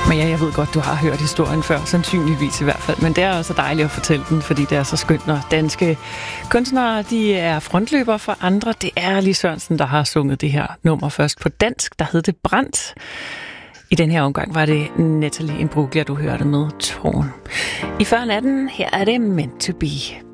Men ja, jeg ved godt, du har hørt historien før, sandsynligvis i hvert fald. Men det er også dejligt at fortælle den, fordi det er så skønt, når danske kunstnere de er frontløbere for andre. Det er Lis Sørensen, der har sunget det her nummer først på dansk. Der hed det Brændt. I den her omgang var det Natalie Imbruglia, du hørte med Tårn. I før natten, her er det Meant to Be.